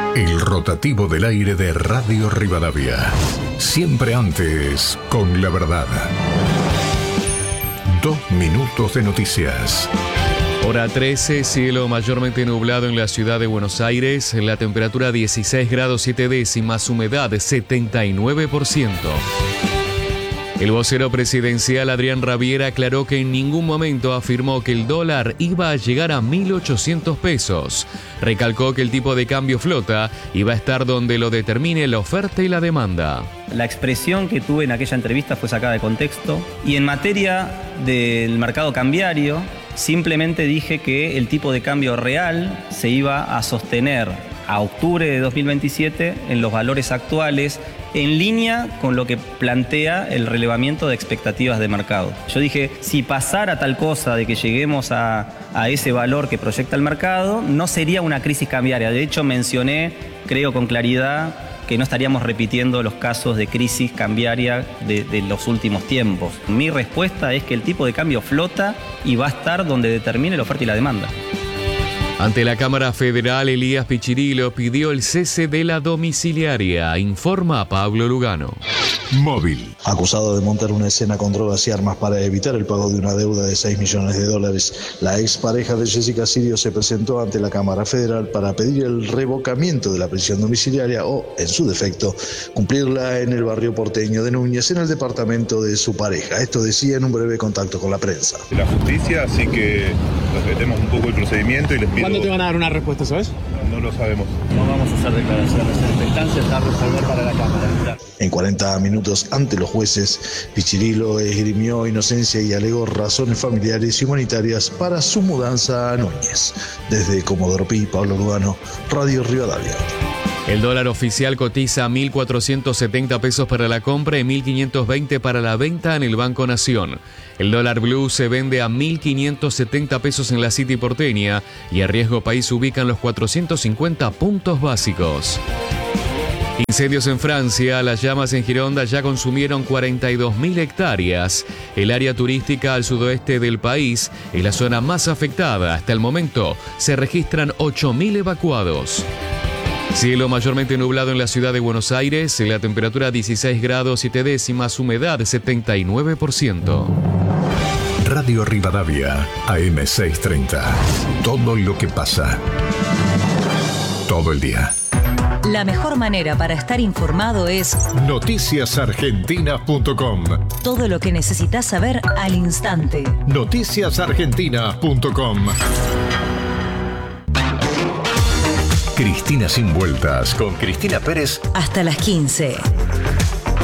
El rotativo del aire de Radio Rivadavia. Siempre antes, con la verdad. 2 minutos de noticias. Hora 13, cielo mayormente nublado en la ciudad de Buenos Aires. La temperatura 16 grados 7 décimas, humedad 79%. El vocero presidencial Adrián Rabiera aclaró que en ningún momento afirmó que el dólar iba a llegar a 1.800 pesos. Recalcó que el tipo de cambio flota y va a estar donde lo determine la oferta y la demanda. La expresión que tuve en aquella entrevista fue sacada de contexto. Y en materia del mercado cambiario, simplemente dije que el tipo de cambio real se iba a sostener a octubre de 2027 en los valores actuales, en línea con lo que plantea el relevamiento de expectativas de mercado. Yo dije, si pasara tal cosa de que lleguemos a ese valor que proyecta el mercado, no sería una crisis cambiaria. De hecho, mencioné, creo con claridad, que no estaríamos repitiendo los casos de crisis cambiaria de los últimos tiempos. Mi respuesta es que el tipo de cambio flota y va a estar donde determine la oferta y la demanda. Ante la Cámara Federal, Elías Pichirilo pidió el cese de la domiciliaria, informa Pablo Lugano. Móvil. Acusado de montar una escena con drogas y armas para evitar el pago de una deuda de $6 millones, la expareja de Jessica Sirio se presentó ante la Cámara Federal para pedir el revocamiento de la prisión domiciliaria o, en su defecto, cumplirla en el barrio porteño de Núñez, en el departamento de su pareja. Esto decía en un breve contacto con la prensa. La justicia, así que respetemos un poco el procedimiento y les pido... ¿Cuándo te van a dar una respuesta, sabes? No lo sabemos. No vamos a hacer declaraciones en esta instancia, está a resolver para la Cámara. En 40 minutos ante los jueces, Pichirilo esgrimió inocencia y alegó razones familiares y humanitarias para su mudanza a Núñez. Desde Comodoro Pi, Pablo Lugano, Radio Rivadavia. El dólar oficial cotiza a 1.470 pesos para la compra y 1.520 para la venta en el Banco Nación. El dólar blue se vende a 1.570 pesos en la City porteña y a Riesgo País ubican los 450 puntos básicos. Incendios en Francia, las llamas en Gironda ya consumieron 42.000 hectáreas. El área turística al sudoeste del país es la zona más afectada. Hasta el momento se registran 8.000 evacuados. Cielo mayormente nublado en la ciudad de Buenos Aires, la temperatura 16 grados 7 décimas, humedad 79%. Radio Rivadavia, AM630. Todo lo que pasa. Todo el día. La mejor manera para estar informado es noticiasargentinas.com. Todo lo que necesitas saber al instante. Noticiasargentinas.com. Cristina sin vueltas con Cristina Pérez Hasta las 15.